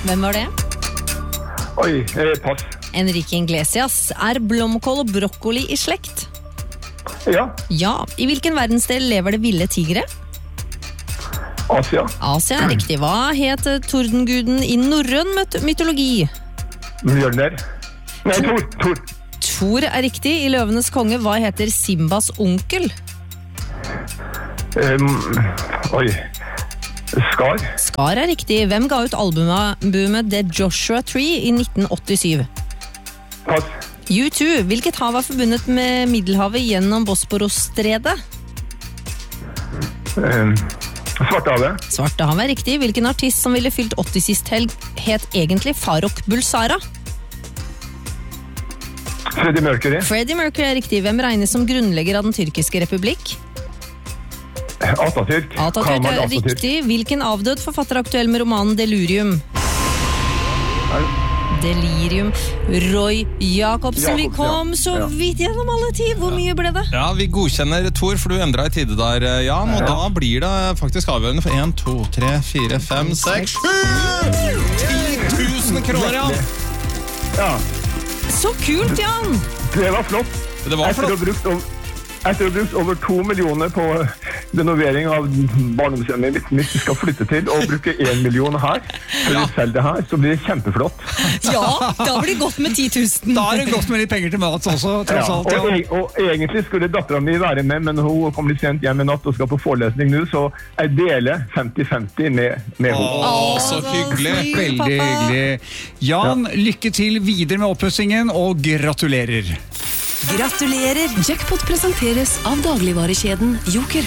Hvem var det? Oi, pass. Enrique Iglesias. Er blomkål og brokkoli i slekt? Ja, Ja. I hvilken verdensdel lever det ville tigre? Asia. Asia er riktig. Hva het tordenguden i norrøn mytologi? Mjølner. Nei, Tor. Thor er riktig. I Løvenes konge, hva heter Simbas onkel? Oi. Skar. Skar er riktig. Hvem ga ut albumet The Joshua Tree i 1987? Pass. U2. Hvilket hav er forbundet med Middelhavet gjennom Bosporosstredet? Svartehavet. Svartehavet er riktig. Hvilken artist som ville fylt 80 sist helg het egentlig Farrokh Bulsara? Freddie Mercury. Freddie Mercury er riktig. Hvem regnes som grunnlegger av den tyrkiske republikk? Atatürk. Atatürk Kemal er Atatürk. riktig. Hvilken avdød forfatter er aktuell med romanen Delirium? Delirium. Roy Jacobsen. Vi kom så vidt gjennom alle 10. Hvor mye ble det? Ja, vi godkjenner Tor, for du endret i tide der, Jan. Og da blir det faktisk avgjørende for 1, 2, 3, 4, 5, 6, 7 10 000 kroner, Jan! Ja, Så kult, Jan! det var flott. Det var flott. Etter å ha brukt over 2 millioner på renovering av barndomshjemmet mitt skal flytte til, og bruke 1 million her, for å selge det her, så blir det kjempeflott. Ja, da blir det godt med 10 000. Da er det godt med litt penger til mat også, tross alt. Ja. Og egentlig skulle datteren min være med, men hun kommer litt sent hjem i natt og skal på forelesning nå, så jeg deler 50-50 med henne. Så hyggelig. Veldig hyggelig. Jan, lykke til videre med oppussingen, og gratulerer. Gratulerer! Jackpot presenteres av dagligvarekjeden Joker.